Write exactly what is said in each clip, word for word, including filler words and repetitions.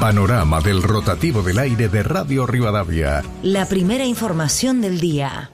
panorama del rotativo del aire de Radio Rivadavia. La primera información del día.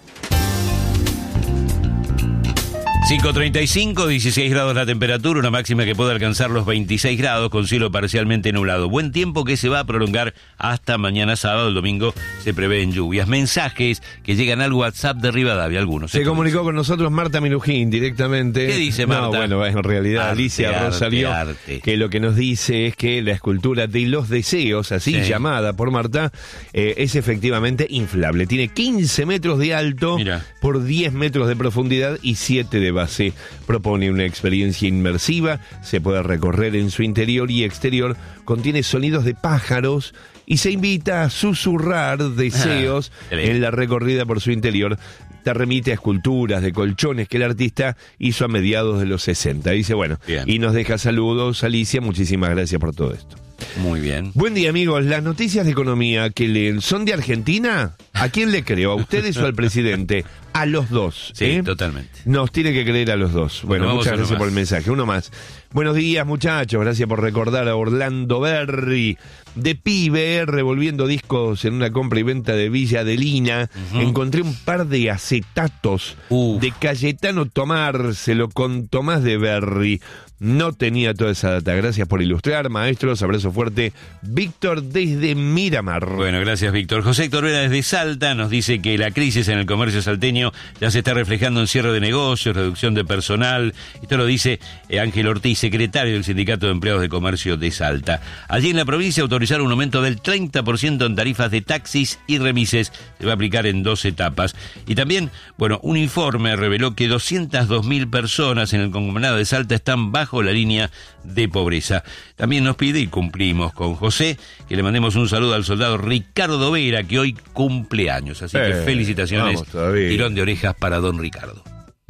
cinco treinta y cinco, dieciséis grados la temperatura, una máxima que puede alcanzar los veintiséis grados con cielo parcialmente nublado. Buen tiempo que se va a prolongar hasta mañana sábado. El domingo se prevén lluvias. Mensajes que llegan al WhatsApp de Rivadavia, algunos. Se comunicó con nosotros Marta Minujín directamente. ¿Qué dice Marta? No, bueno, en realidad Arte, Alicia arte, Rosario, arte. que lo que nos dice es que la escultura de los deseos, así sí. llamada por Marta, eh, es efectivamente inflable. Tiene quince metros de alto, Mira. por diez metros de profundidad y siete de base. Propone una experiencia inmersiva, se puede recorrer en su interior y exterior, contiene sonidos de pájaros y se invita a susurrar deseos ah, en la recorrida por su interior. Te remite a esculturas de colchones que el artista hizo a mediados de los sesenta. Dice, bueno, bien. Y nos deja saludos, Alicia, muchísimas gracias por todo esto. Muy bien. Buen día, amigos. Las noticias de economía que leen, ¿son de Argentina? ¿A quién le creo? ¿A ustedes o al presidente? A los dos. Sí, ¿eh? totalmente. Nos tiene que creer a los dos. Bueno, bueno muchas gracias por el mensaje. Uno más. Buenos días, muchachos. Gracias por recordar a Orlando Berry. De pibe, revolviendo discos en una compra y venta de Villa Adelina, uh-huh. encontré un par de acetatos uh. de Cayetano Tomárselo con Tomás de Berry. No tenía toda esa data. Gracias por ilustrar, maestros. Abrazo fuerte. Víctor desde Miramar. Bueno, gracias, Víctor. José Héctor Vera desde Salta nos dice que la crisis en el comercio salteño ya se está reflejando en cierre de negocios, reducción de personal. Esto lo dice eh, Ángel Ortiz, secretario del Sindicato de Empleados de Comercio de Salta. Allí en la provincia autorizaron un aumento del treinta por ciento en tarifas de taxis y remises. Se va a aplicar en dos etapas. Y también, bueno, un informe reveló que doscientas dos mil personas en el conglomerado de Salta están bajo la línea de pobreza. También nos pide, y cumplimos con José, que le mandemos un saludo al soldado Ricardo Vera, que hoy cumple años. Así eh, que felicitaciones, tirón de orejas para don Ricardo.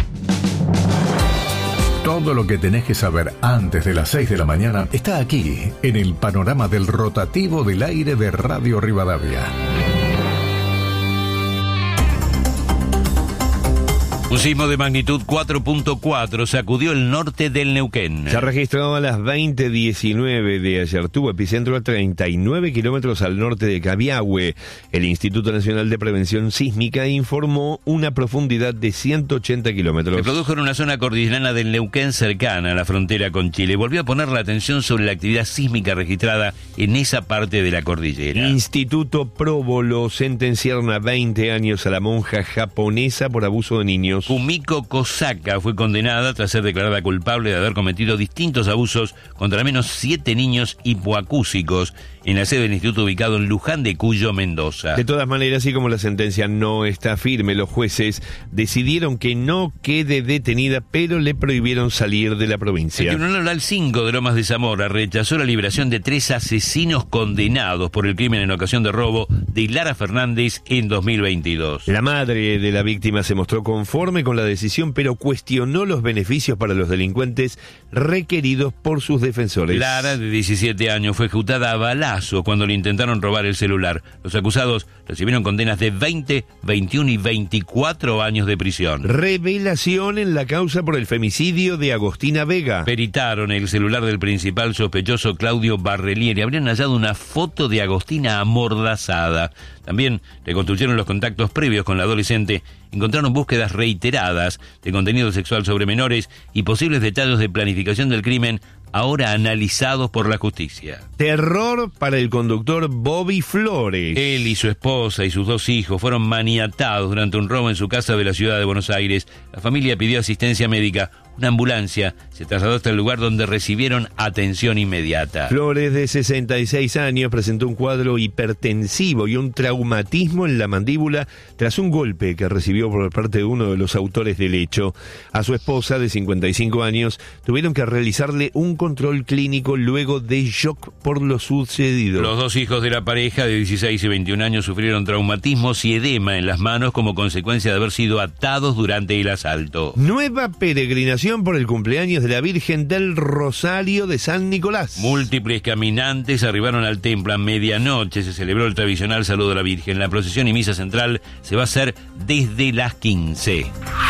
Todo lo que tenés que saber antes de las seis de la mañana está aquí, en el panorama del rotativo del aire de Radio Rivadavia. Un sismo de magnitud cuatro punto cuatro sacudió el norte del Neuquén. Se registró a las veinte diecinueve de ayer. Tuvo epicentro a treinta y nueve kilómetros al norte de Cabiahue. El Instituto Nacional de Prevención Sísmica informó una profundidad de ciento ochenta kilómetros. Se produjo en una zona cordillerana del Neuquén cercana a la frontera con Chile. Volvió a poner la atención sobre la actividad sísmica registrada en esa parte de la cordillera. Instituto Próbolo sentenciaron a veinte años a la monja japonesa por abuso de niños. Kumiko Kosaka fue condenada tras ser declarada culpable de haber cometido distintos abusos contra al menos siete niños hipoacúsicos en la sede del instituto ubicado en Luján de Cuyo, Mendoza. De todas maneras, así como la sentencia no está firme, los jueces decidieron que no quede detenida, pero le prohibieron salir de la provincia. El Tribunal Oral cinco de Lomas de Zamora rechazó la liberación de tres asesinos condenados por el crimen en ocasión de robo de Lara Fernández en dos mil veintidós. La madre de la víctima se mostró conforme con la decisión, pero cuestionó los beneficios para los delincuentes requeridos por sus defensores. Lara, de diecisiete años, fue ejecutada a balazo cuando le intentaron robar el celular. Los acusados recibieron condenas de veinte, veintiuno y veinticuatro años de prisión. Revelación en la causa por el femicidio de Agostina Vega. Peritaron el celular del principal sospechoso, Claudio Barrelieri. Habrían hallado una foto de Agostina amordazada. También reconstruyeron los contactos previos con la adolescente. Encontraron búsquedas reiteradas de contenido sexual sobre menores y posibles detalles de planificación del crimen, ahora analizados por la justicia. Terror para el conductor Bobby Flores. Él y su esposa y sus dos hijos fueron maniatados durante un robo en su casa de la ciudad de Buenos Aires. La familia pidió asistencia médica. Una ambulancia se trasladó hasta el lugar donde recibieron atención inmediata. Flores, de sesenta y seis años, presentó un cuadro hipertensivo y un traumatismo en la mandíbula tras un golpe que recibió por parte de uno de los autores del hecho. A su esposa, de cincuenta y cinco años, tuvieron que realizarle un control clínico luego de shock por lo sucedido. Los dos hijos de la pareja, de dieciséis y veintiún años, sufrieron traumatismos y edema en las manos como consecuencia de haber sido atados durante el asalto. Nueva peregrinación por el cumpleaños de la Virgen del Rosario de San Nicolás. Múltiples caminantes arribaron al templo a medianoche. Se celebró el tradicional saludo a la Virgen. La procesión y misa central se va a hacer desde las quince.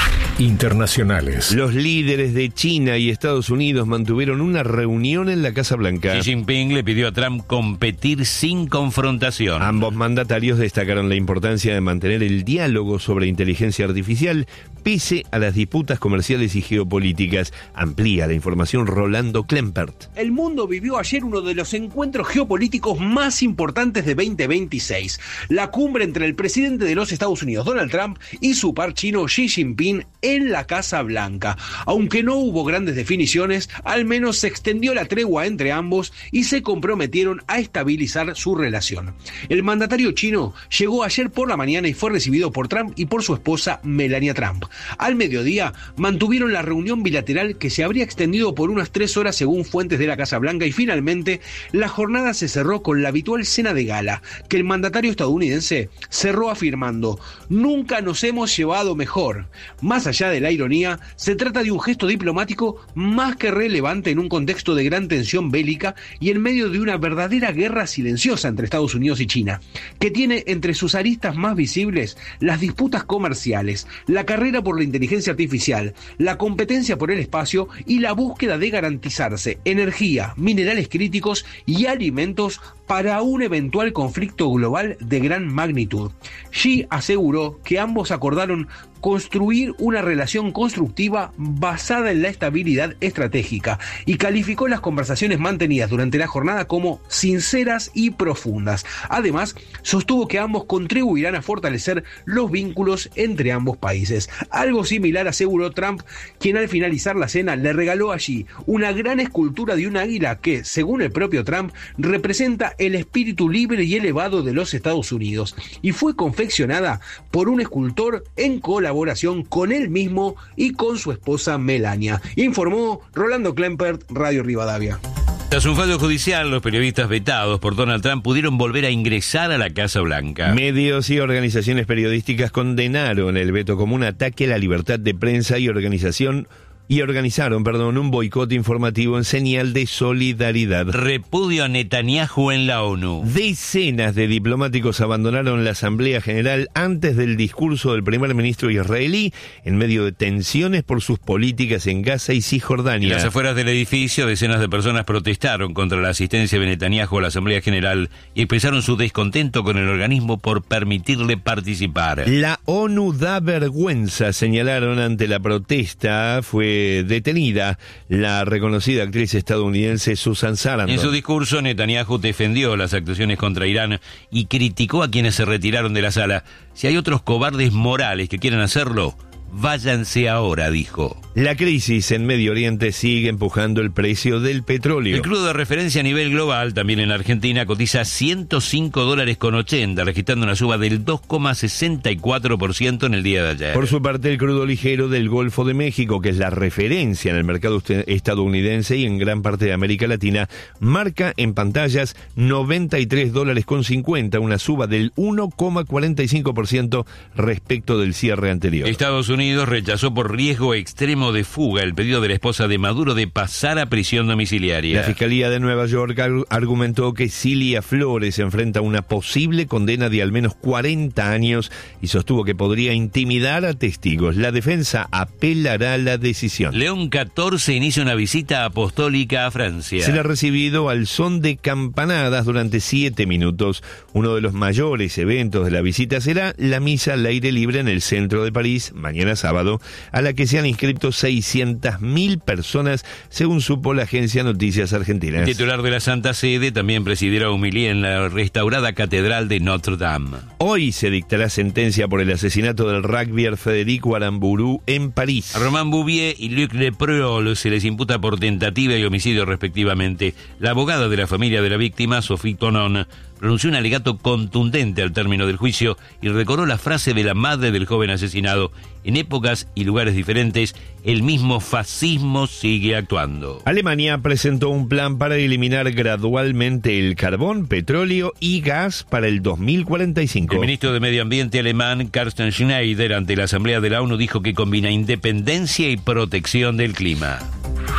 Internacionales. Los líderes de China y Estados Unidos mantuvieron una reunión en la Casa Blanca. Xi Jinping le pidió a Trump competir sin confrontación. Ambos mandatarios destacaron la importancia de mantener el diálogo sobre inteligencia artificial pese a las disputas comerciales y geopolíticas. Amplía la información Rolando Klempert. El mundo vivió ayer uno de los encuentros geopolíticos más importantes de veinte veintiséis. La cumbre entre el presidente de los Estados Unidos, Donald Trump, y su par chino Xi Jinping en la Casa Blanca. Aunque no hubo grandes definiciones, al menos se extendió la tregua entre ambos y se comprometieron a estabilizar su relación. El mandatario chino llegó ayer por la mañana y fue recibido por Trump y por su esposa Melania Trump. Al mediodía mantuvieron la reunión bilateral que se habría extendido por unas tres horas según fuentes de la Casa Blanca y finalmente la jornada se cerró con la habitual cena de gala que el mandatario estadounidense cerró afirmando: nunca nos hemos llevado mejor. Más allá de la ironía, se trata de un gesto diplomático más que relevante en un contexto de gran tensión bélica y en medio de una verdadera guerra silenciosa entre Estados Unidos y China, que tiene entre sus aristas más visibles las disputas comerciales, la carrera por la inteligencia artificial, la competencia por el espacio y la búsqueda de garantizarse energía, minerales críticos y alimentos para un eventual conflicto global de gran magnitud. Xi aseguró que ambos acordaron construir una relación constructiva basada en la estabilidad estratégica y calificó las conversaciones mantenidas durante la jornada como sinceras y profundas. Además, sostuvo que ambos contribuirán a fortalecer los vínculos entre ambos países. Algo similar aseguró Trump, quien al finalizar la cena le regaló a Xi una gran escultura de un águila que, según el propio Trump, representa el espíritu libre y elevado de los Estados Unidos y fue confeccionada por un escultor en colaboración con él mismo y con su esposa Melania. Informó Rolando Klempert, Radio Rivadavia. Tras un fallo judicial, los periodistas vetados por Donald Trump pudieron volver a ingresar a la Casa Blanca. Medios y organizaciones periodísticas condenaron el veto como un ataque a la libertad de prensa y organización y organizaron, perdón, un boicot informativo en señal de solidaridad. Repudio a Netanyahu en la ONU. Decenas de diplomáticos abandonaron la Asamblea General antes del discurso del primer ministro israelí en medio de tensiones por sus políticas en Gaza y Cisjordania. En las afueras del edificio, decenas de personas protestaron contra la asistencia de Netanyahu a la Asamblea General y expresaron su descontento con el organismo por permitirle participar. La ONU da vergüenza, señalaron ante la protesta. Fue detenida la reconocida actriz estadounidense Susan Sarandon. En su discurso, Netanyahu defendió las actuaciones contra Irán y criticó a quienes se retiraron de la sala. Si hay otros cobardes morales que quieran hacerlo, váyanse ahora, dijo. La crisis en Medio Oriente sigue empujando el precio del petróleo. El crudo de referencia a nivel global, también en Argentina, cotiza ciento cinco dólares con ochenta, registrando una suba del dos coma sesenta y cuatro por ciento en el día de ayer. Por su parte, el crudo ligero del Golfo de México, que es la referencia en el mercado estadounidense y en gran parte de América Latina, marca en pantallas noventa y tres dólares con cincuenta, una suba del uno coma cuarenta y cinco por ciento respecto del cierre anterior. Estados Unidos rechazó por riesgo extremo de fuga el pedido de la esposa de Maduro de pasar a prisión domiciliaria. La Fiscalía de Nueva York argumentó que Cilia Flores enfrenta una posible condena de al menos cuarenta años y sostuvo que podría intimidar a testigos. La defensa apelará la decisión. León catorce inicia una visita apostólica a Francia. Se la ha recibido al son de campanadas durante siete minutos. Uno de los mayores eventos de la visita será la misa al aire libre en el centro de París, mañana sábado, a la que se han inscrito seiscientas mil personas, según supo la agencia Noticias Argentinas. El titular de la Santa Sede también presidirá homilía en la restaurada Catedral de Notre Dame. Hoy se dictará sentencia por el asesinato del rugbyer Federico Aramburu en París. A Romain Bouvier y Luc Lepreol se les imputa por tentativa y homicidio respectivamente. La abogada de la familia de la víctima, Sophie Tonon, pronunció un alegato contundente al término del juicio y recordó la frase de la madre del joven asesinado: en épocas y lugares diferentes, el mismo fascismo sigue actuando. Alemania presentó un plan para eliminar gradualmente el carbón, petróleo y gas para el dos mil cuarenta y cinco. El ministro de Medio Ambiente alemán, Carsten Schneider, ante la Asamblea de la ONU dijo que combina independencia y protección del clima.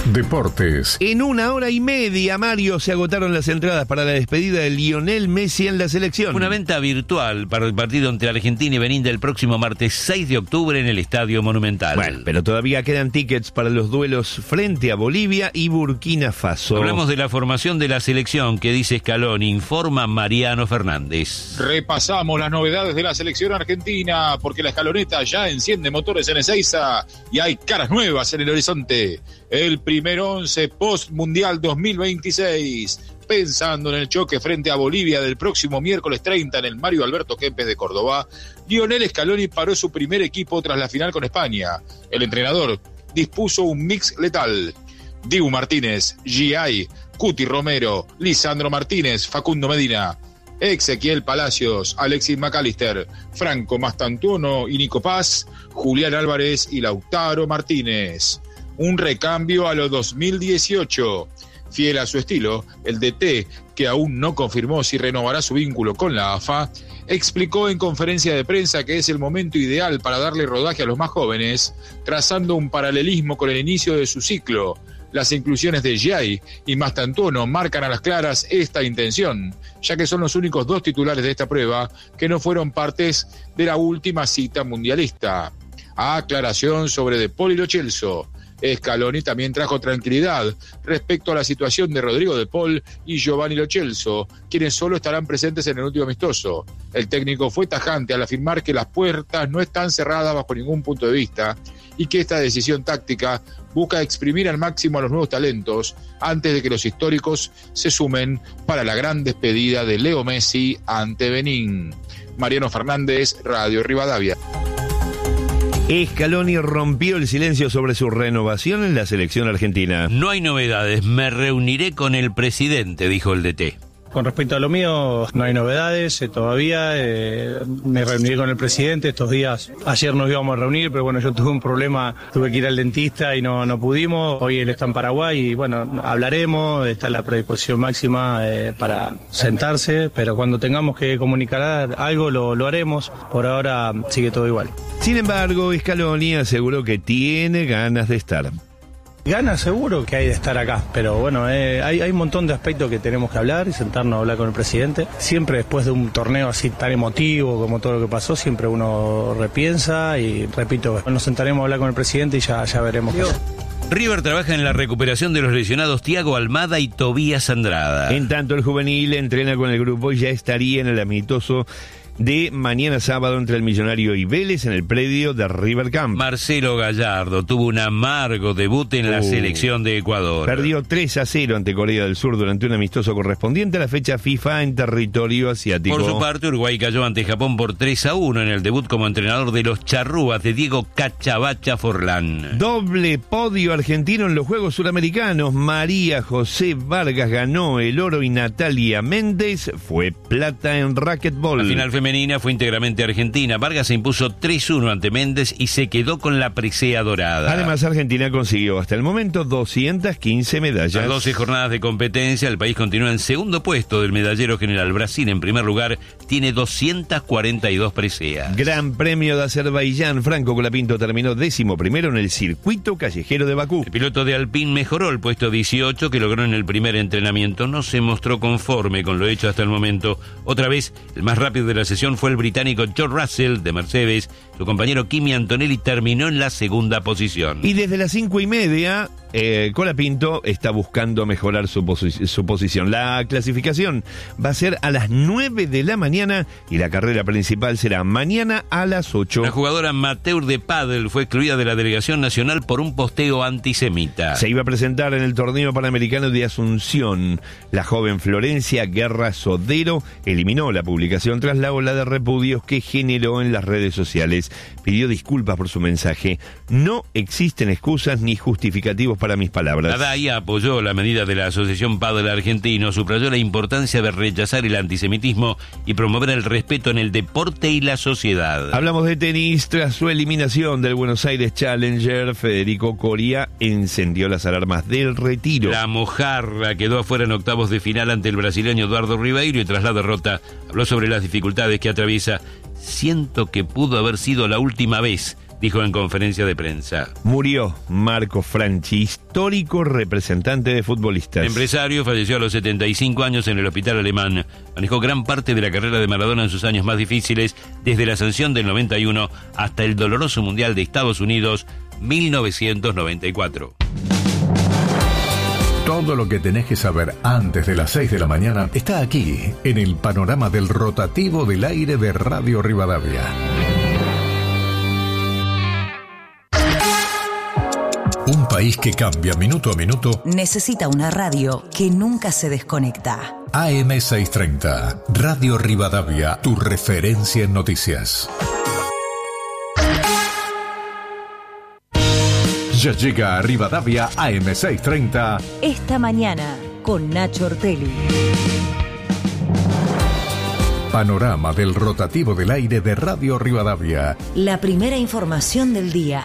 Deportes. En una hora y media, Mario, se agotaron las entradas para la despedida de Lionel Messi en la selección. Una venta virtual para el partido entre Argentina y Benín del próximo martes seis de octubre en el Estadio Monumental. Bueno, pero todavía quedan tickets para los duelos frente a Bolivia y Burkina Faso. Hablamos de la formación de la selección que dice Scaloni, informa Mariano Fernández. Repasamos las novedades de la selección argentina, porque la escaloneta ya enciende motores en Ezeiza y hay caras nuevas en el horizonte. El primer once post-mundial dos mil veintiséis, pensando en el choque frente a Bolivia del próximo miércoles treinta en el Mario Alberto Kempes de Córdoba, Lionel Scaloni paró su primer equipo tras la final con España. El entrenador dispuso un mix letal. Dibu Martínez, G I, Cuti Romero, Lisandro Martínez, Facundo Medina, Ezequiel Palacios, Alexis McAllister, Franco Mastantuono y Nico Paz, Julián Álvarez y Lautaro Martínez. Un recambio a los dos mil dieciocho. Fiel a su estilo, el D T, que aún no confirmó si renovará su vínculo con la A F A, explicó en conferencia de prensa que es el momento ideal para darle rodaje a los más jóvenes, trazando un paralelismo con el inicio de su ciclo. Las inclusiones de Giai y Mastantuono marcan a las claras esta intención, ya que son los únicos dos titulares de esta prueba que no fueron partes de la última cita mundialista. Aclaración sobre De Paul y Lo Celso. Scaloni también trajo tranquilidad respecto a la situación de Rodrigo De Paul y Giovanni Lo Celso, quienes solo estarán presentes en el último amistoso. El técnico fue tajante al afirmar que las puertas no están cerradas bajo ningún punto de vista y que esta decisión táctica busca exprimir al máximo a los nuevos talentos antes de que los históricos se sumen para la gran despedida de Leo Messi ante Benín. Mariano Fernández, Radio Rivadavia. Scaloni rompió el silencio sobre su renovación en la selección argentina. No hay novedades, me reuniré con el presidente, dijo el D T. Con respecto a lo mío, no hay novedades eh, todavía. Eh, me reuniré con el presidente estos días. Ayer nos íbamos a reunir, pero bueno, yo tuve un problema, tuve que ir al dentista y no, no pudimos. Hoy él está en Paraguay y bueno, hablaremos. Está la predisposición máxima eh, para sentarse, pero cuando tengamos que comunicar algo lo, lo haremos. Por ahora sigue todo igual. Sin embargo, Scaloni aseguró que tiene ganas de estar. Ganas seguro que hay de estar acá, pero bueno, eh, hay, hay un montón de aspectos que tenemos que hablar y sentarnos a hablar con el presidente. Siempre después de un torneo así tan emotivo como todo lo que pasó, siempre uno repiensa y repito, nos sentaremos a hablar con el presidente y ya, ya veremos. River trabaja en la recuperación de los lesionados Thiago Almada y Tobías Andrada. En tanto, el juvenil entrena con el grupo y ya estaría en el amistoso de mañana sábado entre el Millonario y Vélez en el predio de River Camp. Marcelo Gallardo tuvo un amargo debut en la uh, selección de Ecuador. Perdió tres a cero ante Corea del Sur durante un amistoso correspondiente a la fecha FIFA en territorio asiático. Por su parte, Uruguay cayó ante Japón por tres a uno en el debut como entrenador de los charrúas de Diego Cachabacha Forlán. Doble podio argentino en los Juegos Suramericanos. María José Vargas ganó el oro y Natalia Méndez fue plata en racquetball. La final femenina fue íntegramente argentina. Vargas se impuso tres uno ante Méndez y se quedó con la presea dorada. Además, Argentina consiguió hasta el momento doscientas quince medallas. Tras doce jornadas de competencia, el país continúa en segundo puesto del medallero general. Brasil, en primer lugar, tiene doscientas cuarenta y dos preseas. Gran Premio de Azerbaiyán. Franco Colapinto terminó décimo primero en el circuito callejero de Bakú. El piloto de Alpine mejoró el puesto dieciocho que logró en el primer entrenamiento. No se mostró conforme con lo hecho hasta el momento. Otra vez, el más rápido de la sesión fue el británico George Russell de Mercedes. Su compañero Kimi Antonelli terminó en la segunda posición. Y desde las cinco y media, eh, Colapinto está buscando mejorar su, posi- su posición. La clasificación va a ser a las nueve de la mañana y la carrera principal será mañana a las ocho. La jugadora amateur de pádel fue excluida de la delegación nacional por un posteo antisemita. Se iba a presentar en el torneo panamericano de Asunción. La joven Florencia Guerra Sodero eliminó la publicación tras la ola de repudios que generó en las redes sociales. Pidió disculpas por su mensaje. No existen excusas ni justificativos para mis palabras. La D A I apoyó la medida de la Asociación Pádel Argentino, subrayó la importancia de rechazar el antisemitismo y promover el respeto en el deporte y la sociedad. Hablamos de tenis. Tras su eliminación del Buenos Aires Challenger, Federico Coria encendió las alarmas del retiro. La mojarra quedó afuera en octavos de final ante el brasileño Eduardo Ribeiro y tras la derrota habló sobre las dificultades que atraviesa. Siento que pudo haber sido la última vez. dijo en conferencia de prensa. Murió Marco Franchi, histórico representante de futbolistas. El empresario falleció a los setenta y cinco años en el hospital alemán. Manejó gran parte de la carrera de Maradona en sus años más difíciles, desde la sanción del noventa y uno hasta el doloroso Mundial de Estados Unidos mil novecientos noventa y cuatro. Todo lo que tenés que saber antes de las seis de la mañana está aquí, en el panorama del rotativo del aire de Radio Rivadavia. Un país que cambia minuto a minuto necesita una radio que nunca se desconecta. A M seiscientos treinta, Radio Rivadavia, tu referencia en noticias. Ya llega a Rivadavia A M seiscientos treinta. Esta mañana, con Nacho Ortelli. Panorama del rotativo del aire de Radio Rivadavia. La primera información del día.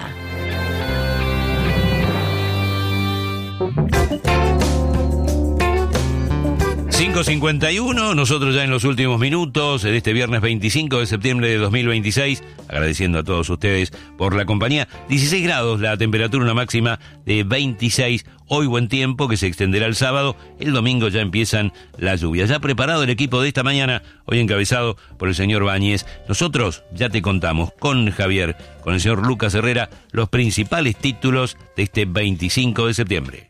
cinco cincuenta y uno, nosotros ya en los últimos minutos de este viernes veinticinco de septiembre de dos mil veintiséis, agradeciendo a todos ustedes por la compañía. dieciséis grados la temperatura, una máxima de veintiséis, hoy buen tiempo que se extenderá el sábado, el domingo ya empiezan las lluvias. Ya preparado el equipo de esta mañana, hoy encabezado por el señor Báñez. Nosotros ya te contamos con Javier, con el señor Lucas Herrera, los principales títulos de este veinticinco de septiembre.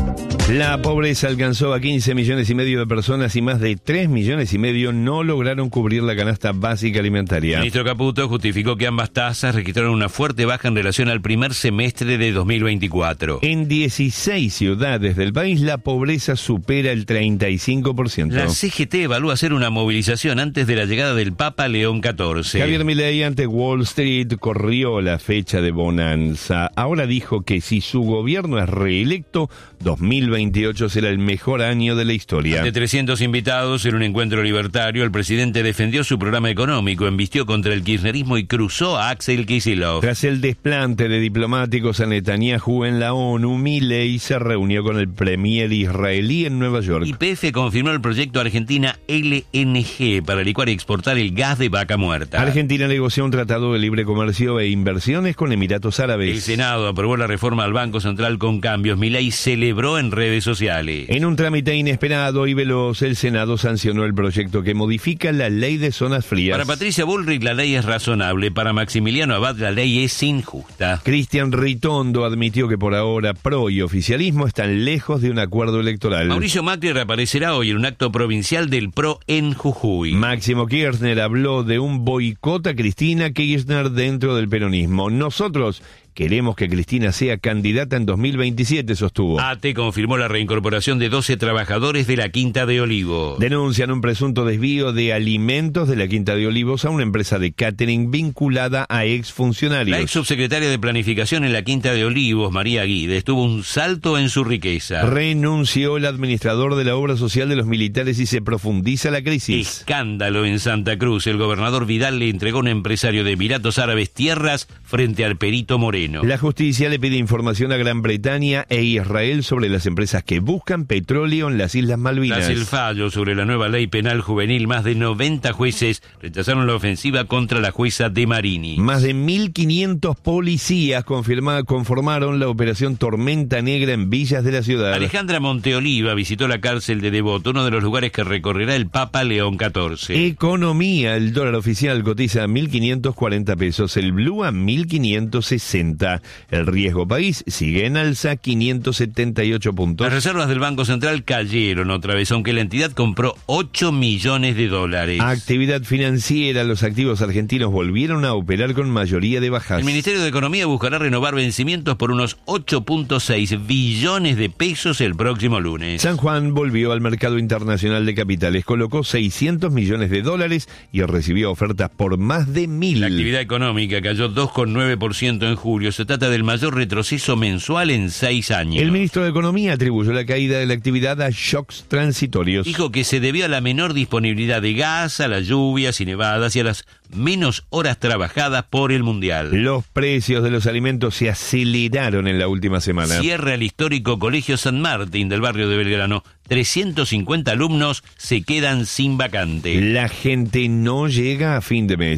La pobreza alcanzó a quince millones y medio de personas y más de tres millones y medio no lograron cubrir la canasta básica alimentaria. El ministro Caputo justificó que ambas tasas registraron una fuerte baja en relación al primer semestre de dos mil veinticuatro. En dieciséis ciudades del país la pobreza supera el treinta y cinco por ciento. La C G T evalúa hacer una movilización antes de la llegada del Papa León catorce. Javier Milei ante Wall Street corrió la fecha de bonanza. Ahora dijo que si su gobierno es reelecto, dos mil veintiocho será el mejor año de la historia. De trescientos invitados en un encuentro libertario, el presidente defendió su programa económico, embistió contra el kirchnerismo y cruzó a Axel Kicillof. Tras el desplante de diplomáticos a Netanyahu en la ONU, Milei se reunió con el premier israelí en Nueva York. Y P F confirmó el proyecto Argentina L N G para licuar y exportar el gas de vaca muerta. Argentina negoció un tratado de libre comercio e inversiones con Emiratos Árabes. El Senado aprobó la reforma al Banco Central con cambios. Milei celebró en redes sociales. En un trámite inesperado y veloz, el Senado sancionó el proyecto que modifica la ley de zonas frías. Para Patricia Bullrich la ley es razonable, para Maximiliano Abad la ley es injusta. Cristian Ritondo admitió que por ahora PRO y oficialismo están lejos de un acuerdo electoral. Mauricio Macri reaparecerá hoy en un acto provincial del PRO en Jujuy. Máximo Kirchner habló de un boicot a Cristina Kirchner dentro del peronismo. Nosotros queremos que Cristina sea candidata en dos mil veintisiete, sostuvo. A T E confirmó la reincorporación de doce trabajadores de la Quinta de Olivos. Denuncian un presunto desvío de alimentos de la Quinta de Olivos a una empresa de catering vinculada a exfuncionarios. La ex subsecretaria de Planificación en la Quinta de Olivos, María Guides, tuvo un salto en su riqueza. Renunció el administrador de la obra social de los militares y se profundiza la crisis. Escándalo en Santa Cruz. El gobernador Vidal le entregó a un empresario de Emiratos Árabes tierras frente al perito Moreno. La justicia le pide información a Gran Bretaña e Israel sobre las empresas que buscan petróleo en las Islas Malvinas. Tras el fallo sobre la nueva ley penal juvenil, más de noventa jueces rechazaron la ofensiva contra la jueza De Marini. Más de mil quinientos policías confirma, conformaron la operación Tormenta Negra en villas de la ciudad. Alejandra Monteoliva visitó la cárcel de Devoto, uno de los lugares que recorrerá el Papa León catorce. Economía, el dólar oficial cotiza a mil quinientos cuarenta pesos, el blue a mil quinientos sesenta. El riesgo país sigue en alza, quinientos setenta y ocho puntos. Las reservas del Banco Central cayeron otra vez, aunque la entidad compró ocho millones de dólares. Actividad financiera, los activos argentinos volvieron a operar con mayoría de bajas. El Ministerio de Economía buscará renovar vencimientos por unos ocho punto seis billones de pesos el próximo lunes. San Juan volvió al mercado internacional de capitales, colocó seiscientos millones de dólares y recibió ofertas por más de mil. La actividad económica cayó dos coma nueve por ciento en julio. Se trata del mayor retroceso mensual en seis años. El ministro de Economía atribuyó la caída de la actividad a shocks transitorios. Dijo que se debió a la menor disponibilidad de gas, a las lluvias y nevadas y a las menos horas trabajadas por el Mundial. Los precios de los alimentos se aceleraron en la última semana. Cierra el histórico Colegio San Martín del barrio de Belgrano. trescientos cincuenta alumnos se quedan sin vacante. La gente no llega a fin de mes.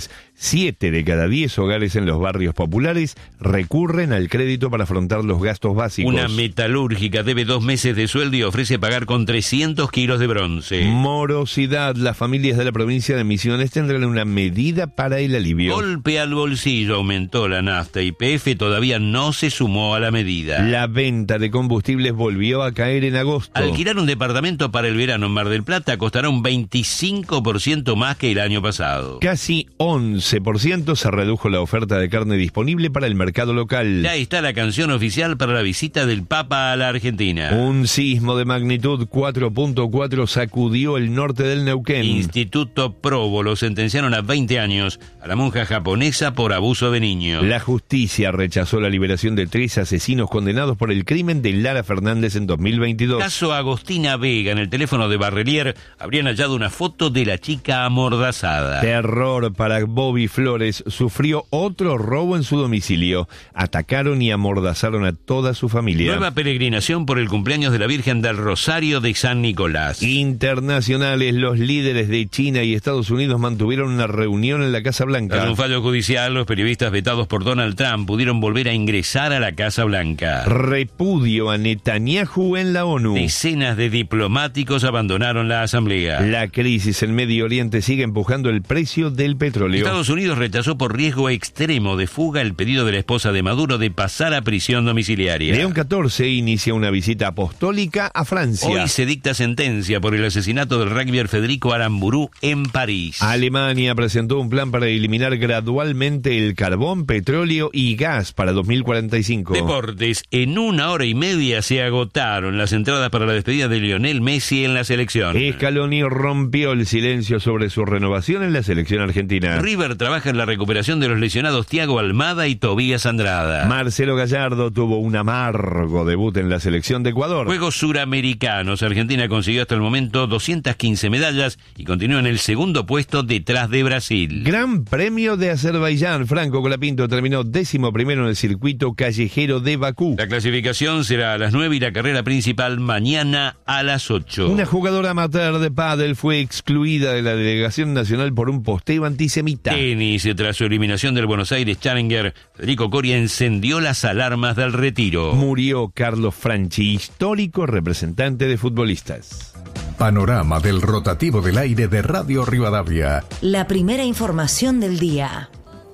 Siete de cada diez hogares en los barrios populares recurren al crédito para afrontar los gastos básicos. Una metalúrgica debe dos meses de sueldo y ofrece pagar con trescientos kilos de bronce. Morosidad. Las familias de la provincia de Misiones tendrán una medida para el alivio. Golpe al bolsillo. Aumentó la nafta. Y P F todavía no se sumó a la medida. La venta de combustibles volvió a caer en agosto. Alquilar un departamento para el verano en Mar del Plata costará un veinticinco por ciento más que el año pasado. Casi once por ciento se redujo la oferta de carne disponible para el mercado local. Ya está la canción oficial para la visita del Papa a la Argentina. Un sismo de magnitud cuatro punto cuatro sacudió el norte del Neuquén. Instituto Provo lo sentenciaron a veinte años a la monja japonesa por abuso de niños. La justicia rechazó la liberación de tres asesinos condenados por el crimen de Lara Fernández en dos mil veintidós. Caso Agostina Vega. En el teléfono de Barrelier habrían hallado una foto de la chica amordazada. Terror para Bobby Flores. Sufrió otro robo en su domicilio. Atacaron y amordazaron a toda su familia. Nueva peregrinación por el cumpleaños de la Virgen del Rosario de San Nicolás. Internacionales. Los líderes de China y Estados Unidos mantuvieron una reunión en la Casa Blanca. Tras un fallo judicial, los periodistas vetados por Donald Trump pudieron volver a ingresar a la Casa Blanca. Repudio a Netanyahu en la ONU. Decenas de diplomáticos abandonaron la asamblea. La crisis en Medio Oriente sigue empujando el precio del petróleo. Estados Unidos rechazó por riesgo extremo de fuga el pedido de la esposa de Maduro de pasar a prisión domiciliaria. León catorce inicia una visita apostólica a Francia. Hoy se dicta sentencia por el asesinato del rugbyer Federico Aramburu en París. Alemania presentó un plan para eliminar gradualmente el carbón, petróleo y gas para dos mil cuarenta y cinco. Deportes. En una hora y media se agotaron las entradas para la despedida de Lionel Messi en la selección. Scaloni rompió el silencio sobre su renovación en la selección argentina. River trabaja en la recuperación de los lesionados Thiago Almada y Tobías Andrada. Marcelo Gallardo tuvo un amargo debut en la selección de Ecuador. Juegos Suramericanos. Argentina consiguió hasta el momento doscientas quince medallas y continúa en el segundo puesto detrás de Brasil. Gran Premio de Azerbaiyán. Franco Colapinto terminó décimo primero en el circuito callejero de Bakú. La clasificación será a las nueve y la carrera principal mañana a las ocho. Una jugadora amateur de pádel fue excluida de la delegación nacional por un posteo antisemita. Tenis. Tras su eliminación del Buenos Aires Challenger, Federico Coria encendió las alarmas del retiro. Murió Carlos Franchi, histórico representante de futbolistas. Panorama del rotativo del aire de Radio Rivadavia. La primera información del día.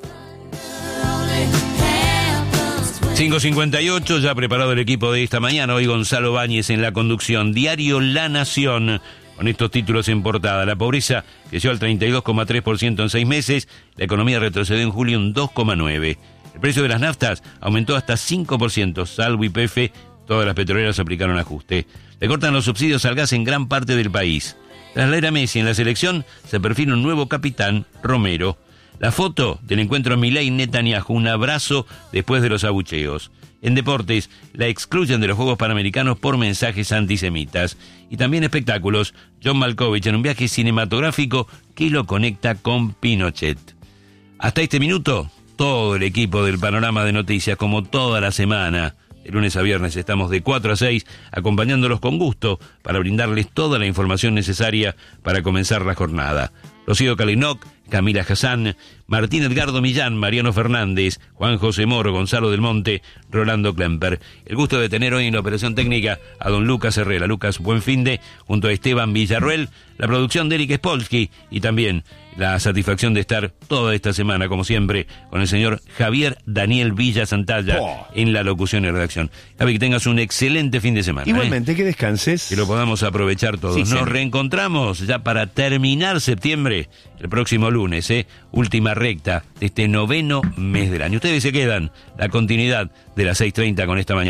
cinco cincuenta y ocho, ya preparado el equipo de esta mañana. Hoy Gonzalo Báñez en la conducción. Diario La Nación, con estos títulos en portada. La pobreza creció al treinta y dos coma tres por ciento en seis meses. La economía retrocedió en julio un dos coma nueve por ciento. El precio de las naftas aumentó hasta cinco por ciento, salvo Y P F. Todas las petroleras aplicaron ajuste. Le cortan los subsidios al gas en gran parte del país. Tras la era Messi en la selección, se perfila un nuevo capitán, Romero. La foto del encuentro Milei-Netanyahu, un abrazo después de los abucheos. En deportes, la excluyen de los Juegos Panamericanos por mensajes antisemitas. Y también espectáculos, John Malkovich en un viaje cinematográfico que lo conecta con Pinochet. Hasta este minuto, todo el equipo del Panorama de Noticias, como toda la semana, de lunes a viernes estamos de cuatro a seis, acompañándolos con gusto para brindarles toda la información necesaria para comenzar la jornada. Rocío Kalinoc, Camila Hassan, Martín Edgardo Millán, Mariano Fernández, Juan José Moro, Gonzalo del Monte, Rolando Klemper. El gusto de tener hoy en la operación técnica a don Lucas Herrera. Lucas, buen finde, junto a Esteban Villarruel, la producción de Eric Spolsky y también la satisfacción de estar toda esta semana, como siempre, con el señor Javier Daniel Villa Santalla oh. en la locución y redacción. Javi, que tengas un excelente fin de semana. Igualmente, ¿eh? que descanses. Que lo podamos aprovechar todos. Sí, Nos sí. reencontramos ya para terminar septiembre, el próximo lunes, ¿eh? Última recta de este noveno mes del año. Ustedes se quedan la continuidad de las seis treinta con esta mañana.